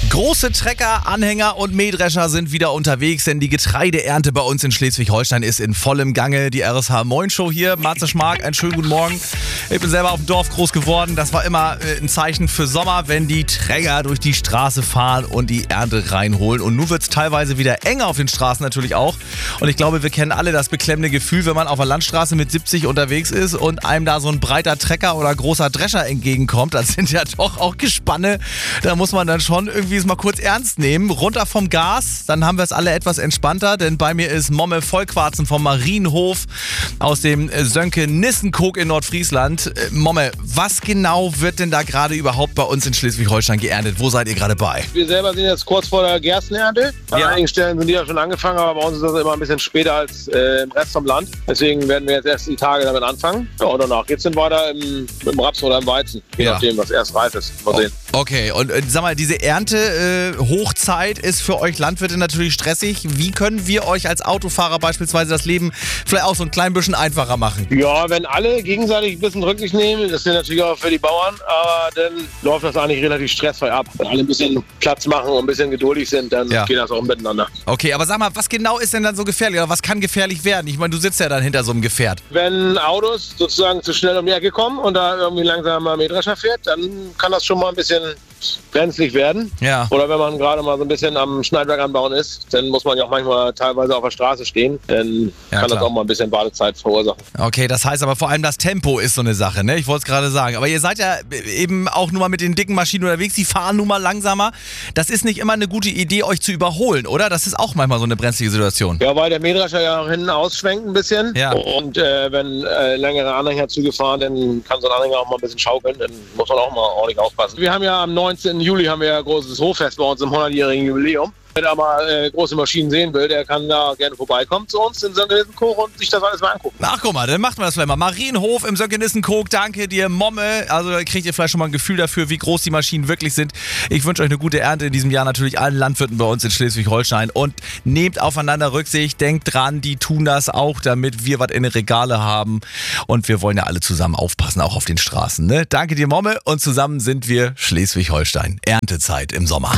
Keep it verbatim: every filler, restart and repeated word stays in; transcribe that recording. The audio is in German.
Große Trecker, Anhänger und Mähdrescher sind wieder unterwegs, denn die Getreideernte bei uns in Schleswig-Holstein ist in vollem Gange. Die R S H Moin Show hier. Matze Schmark, einen schönen guten Morgen. Ich bin selber auf dem Dorf groß geworden. Das war immer ein Zeichen für Sommer, wenn die Trecker durch die Straße fahren und die Ernte reinholen. Und nun wird es teilweise wieder enger auf den Straßen natürlich auch. Und ich glaube, wir kennen alle das beklemmende Gefühl, wenn man auf der Landstraße mit siebzig unterwegs ist und einem da so ein breiter Trecker oder großer Drescher entgegenkommt. Das sind ja doch auch Gespanne. Da muss man dann schon irgendwie es mal kurz ernst nehmen. Runter vom Gas, dann haben wir es alle etwas entspannter, denn bei mir ist Momme Vollquarzen vom Marienhof aus dem Sönke-Nissenkog in Nordfriesland. Momme, was genau wird denn da gerade überhaupt bei uns in Schleswig-Holstein geerntet? Wo seid ihr gerade bei? Wir selber sind jetzt kurz vor der Gerstenernte. An Ja. einigen Stellen sind die ja schon angefangen, aber bei uns ist das immer ein bisschen später als äh, im Rest vom Land. Deswegen werden wir jetzt erst die Tage damit anfangen. Ja, und danach geht's dann weiter im, mit dem Raps oder im Weizen. Je Ja. nachdem, was erst reif ist. Mal sehen. Okay, und äh, sag mal, diese Ernte-Hochzeit ist für euch Landwirte natürlich stressig. Wie können wir euch als Autofahrer beispielsweise das Leben vielleicht auch so ein klein bisschen einfacher machen? Ja, wenn alle gegenseitig ein bisschen Rücksicht nehmen, das ist natürlich auch für die Bauern, aber dann läuft das eigentlich relativ stressfrei ab. Wenn alle ein bisschen Platz machen und ein bisschen geduldig sind, dann Ja. geht das auch miteinander. Okay, aber sag mal, was genau ist denn dann so gefährlich oder was kann gefährlich werden? Ich meine, du sitzt ja dann hinter so einem Gefährt. Wenn Autos sozusagen zu schnell um die Ecke kommen und da irgendwie langsam mal Mähdrescher fährt, dann kann das schon mal ein bisschen brenzlig werden. Ja. Oder wenn man gerade mal so ein bisschen am Schneidwerk anbauen ist, dann muss man ja auch manchmal teilweise auf der Straße stehen. Dann Ja, kann klar. das auch mal ein bisschen Wartezeit verursachen. Okay, das heißt aber vor allem das Tempo ist so eine Sache, ne? Ich wollte es gerade sagen. Aber ihr seid ja eben auch nur mal mit den dicken Maschinen unterwegs, die fahren nun mal langsamer. Das ist nicht immer eine gute Idee, euch zu überholen, oder? Das ist auch manchmal so eine brenzlige Situation. Ja, weil der Mähdrescher ja auch hinten ausschwenkt ein bisschen. Ja. Und äh, wenn äh, längere Anhängerzüge fahren, dann kann so ein Anhänger auch mal ein bisschen schaukeln. Dann muss man auch mal ordentlich aufpassen. Wir haben ja am neunzehnten Juli haben wir ja ein großes Hoffest bei uns im hundertjährigen Jubiläum. Wer da mal äh, große Maschinen sehen will, der kann da gerne vorbeikommen zu uns in Sönke-Nissenkog und sich das alles mal angucken. Ach, guck mal, dann macht man das vielleicht mal. Marienhof im Sönke-Nissenkog, danke dir, Momme. Also da kriegt ihr vielleicht schon mal ein Gefühl dafür, wie groß die Maschinen wirklich sind. Ich wünsche euch eine gute Ernte in diesem Jahr, natürlich allen Landwirten bei uns in Schleswig-Holstein. Und nehmt aufeinander Rücksicht, denkt dran, die tun das auch, damit wir was in den Regale haben. Und wir wollen ja alle zusammen aufpassen, auch auf den Straßen. Ne? Danke dir, Momme. Und zusammen sind wir Schleswig-Holstein. Erntezeit im Sommer.